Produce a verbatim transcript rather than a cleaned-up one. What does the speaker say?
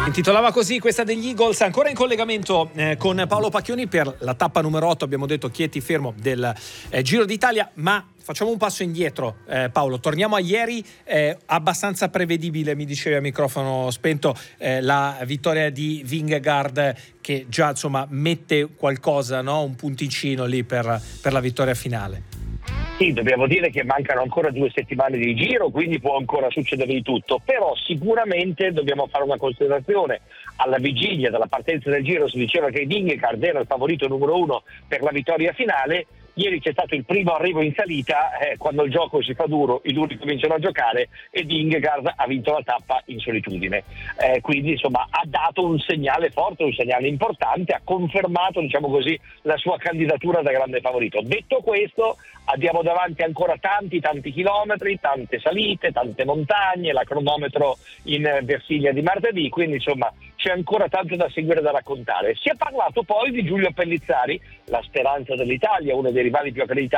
Intitolava così questa degli Eagles, ancora in collegamento eh, con Paolo Pacchioni per la tappa numero otto, abbiamo detto Chieti fermo del eh, Giro d'Italia, ma facciamo un passo indietro eh, Paolo, torniamo a ieri, eh, abbastanza prevedibile, mi dicevi a microfono spento, eh, la vittoria di Vingegaard che già insomma mette qualcosa, no? Un punticino lì per, per la vittoria finale. Sì, dobbiamo dire che mancano ancora due settimane di giro, quindi può ancora succedere di tutto, però sicuramente dobbiamo fare una considerazione. Alla vigilia della partenza del giro si diceva che Vingegaard era il favorito numero uno per la vittoria finale. Ieri c'è stato il primo arrivo in salita, eh, quando il gioco si fa duro i duri cominciano a giocare e Vingegaard ha vinto la tappa in solitudine, eh, quindi insomma ha dato un segnale forte, un segnale importante, ha confermato diciamo così la sua candidatura da grande favorito. Detto questo, abbiamo davanti ancora tanti tanti chilometri, tante salite, tante montagne, la cronometro in Versilia di martedì, quindi insomma c'è ancora tanto da seguire, da raccontare. Si è parlato poi di Giulio Pellizzari, la speranza dell'Italia, uno dei rivali più accreditati